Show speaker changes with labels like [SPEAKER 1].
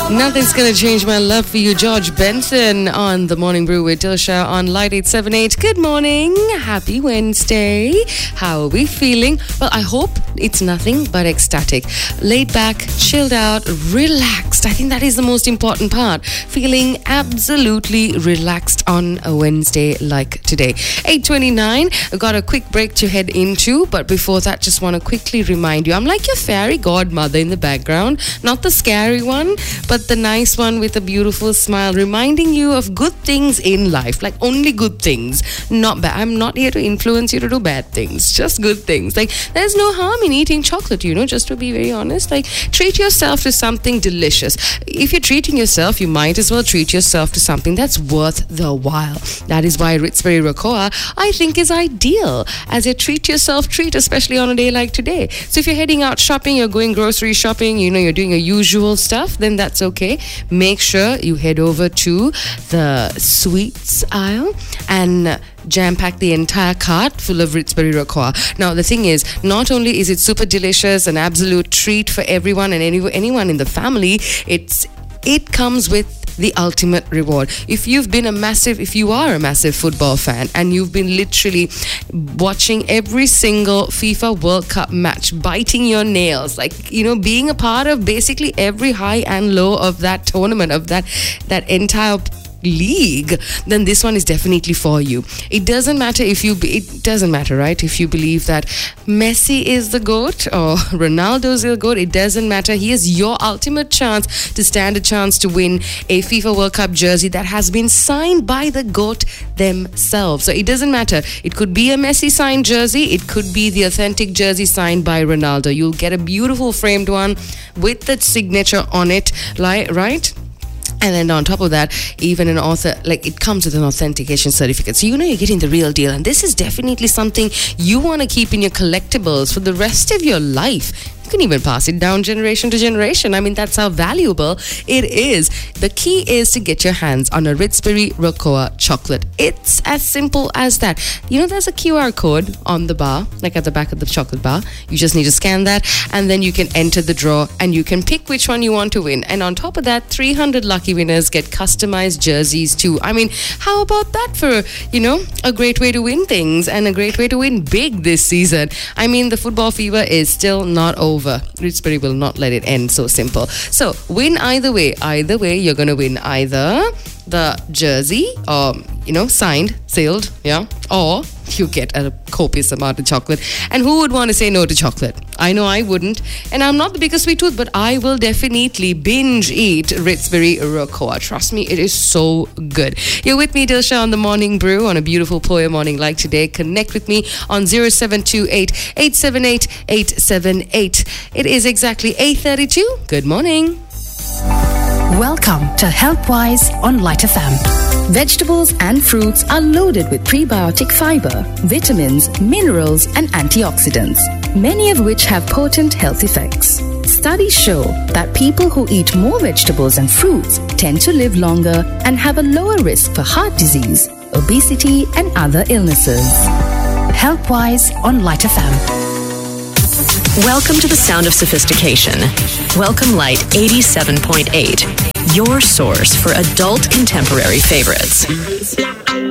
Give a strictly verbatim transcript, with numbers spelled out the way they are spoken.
[SPEAKER 1] Nothing's gonna change my love for you, George Benson, on the Morning Brew with Dilsha on Light eight seven eight. Good morning. Happy Wednesday. How are we feeling? Well, I hope it's nothing but ecstatic. Laid back, chilled out, relaxed. I think that is the most important part. Feeling absolutely relaxed on a Wednesday like today. eight twenty-nine. I've got a quick break to head into, but before that, just want to quickly remind you, I'm like your fairy godmother in the background. Not the scary one, but the nice one with a beautiful smile, reminding you of good things in life, like only good things, not bad. I'm not here to influence you to do bad things, just good things. Like, there's no harm in eating chocolate, you know, just to be very honest. Like, treat yourself to something delicious. If you're treating yourself, you might as well treat yourself to something that's worth the while. That is why Ritzberry Rocoa, I think, is ideal as a treat yourself treat, especially on a day like today. So if you're heading out shopping, you're going grocery shopping, you know, you're doing your usual stuff, then that's okay. Make sure you head over to the sweets aisle and jam-pack the entire cart full of Ritzberry Rocoa. Now, the thing is, not only is it super delicious, an absolute treat for everyone and any, anyone in the family, it's it comes with the ultimate reward. If you've been a massive, if you are a massive football fan and you've been literally watching every single FIFA World Cup match, biting your nails, like, you know, being a part of basically every high and low of that tournament, of that, that entire league, then this one is definitely for you. It doesn't matter if you be, it doesn't matter, right? If you believe that Messi is the GOAT or Ronaldo is the GOAT, it doesn't matter. He is your ultimate chance to stand a chance to win a FIFA World Cup jersey that has been signed by the GOAT themselves. So it doesn't matter. It could be a Messi signed jersey, it could be the authentic jersey signed by Ronaldo. You'll get a beautiful framed one with the signature on it, like, right? And then on top of that, even an author, like, it comes with an authentication certificate. So you know you're getting the real deal. And this is definitely something you want to keep in your collectibles for the rest of your life. You can even pass it down generation to generation. I mean, that's how valuable it is. The key is to get your hands on a Ritzberry Rocoa chocolate. It's as simple as that. You know, there's a Q R code on the bar, like at the back of the chocolate bar. You just need to scan that, and then you can enter the draw, and you can pick which one you want to win. And on top of that, three hundred lucky winners get customized jerseys too. I mean, how about that for, you know, a great way to win things and a great way to win big this season? I mean, the football fever is still not over. Ritzberry will not let it end so simple. So win either way. Either way, you're going to win either the jersey, or, you know, signed, sealed, yeah, or you get a copious amount of chocolate. And who would want to say no to chocolate? I know I wouldn't. And I'm not the biggest sweet tooth, but I will definitely binge eat Ritzberry Rocoa. Trust me, it is so good. You're with me, Dilsha, on the Morning Brew on a beautiful Poya morning like today. Connect with me on zero seven two eight, eight seven eight, eight seven eight. It is exactly eight thirty-two. Good morning.
[SPEAKER 2] Welcome to HealthWise on Light F M. Vegetables and fruits are loaded with prebiotic fiber, vitamins, minerals, and antioxidants, many of which have potent health effects. Studies show that people who eat more vegetables and fruits tend to live longer and have a lower risk for heart disease, obesity, and other illnesses. HealthWise on Light F M.
[SPEAKER 3] Welcome to the sound of sophistication. Welcome Light eighty-seven point eight, your source for adult contemporary favorites.